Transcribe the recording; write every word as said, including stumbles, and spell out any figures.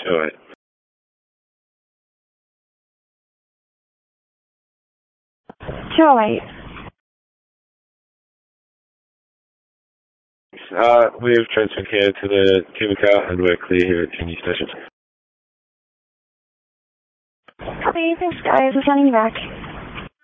two oh eight. two oh eight. Uh, we've transferred here to the Cuba car and we're clear here at Chingy Station. Copy, thanks guys, we're sending you back.